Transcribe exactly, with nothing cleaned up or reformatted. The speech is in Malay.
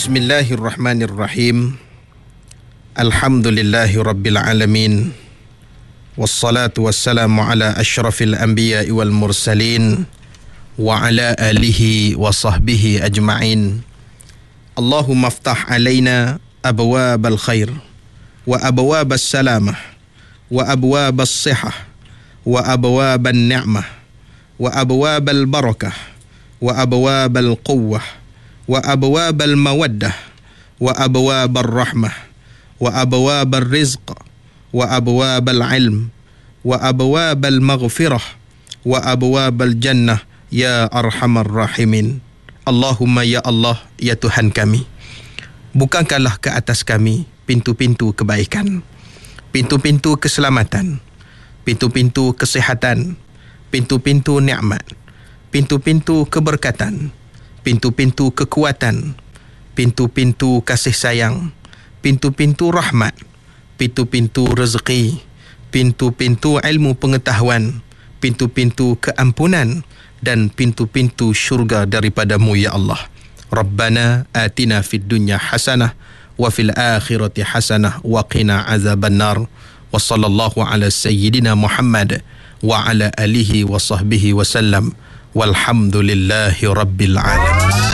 Bismillahirrahmanirrahim. Alhamdulillahi rabbil alamin. Wassalatu wassalamu ala asyrafil anbiya'i wal mursalin wa ala alihi wa sahbihi ajma'in. Allahumma aftah alaina abwabal khair wa abwabas salamah wa abwabas sihah wa abwaban ni'mah wa abwabal barakah wa abwabal quwwah wa abwabal mawaddah wa abwabal rahmah wa abwabal rizq wa abwabal ilm wa abwabal maghfirah wa abwabal jannah ya arhamar rahimin. Allahumma ya Allah, ya Tuhan kami, bukakanlah ke atas kami pintu-pintu kebaikan, pintu-pintu keselamatan, pintu-pintu kesihatan, pintu-pintu nikmat, pintu-pintu keberkatan, pintu-pintu kekuatan, pintu-pintu kasih sayang, pintu-pintu rahmat, pintu-pintu rezeki, pintu-pintu ilmu pengetahuan, pintu-pintu keampunan, dan pintu-pintu syurga daripadamu ya Allah. Rabbana atina fid dunya hasanah wa fil akhirati hasanah wa qina azabannar. Wa sallallahu ala sayyidina Muhammad wa ala alihi wa sahbihi wa sallam. Walhamdulillahi rabbil alamin.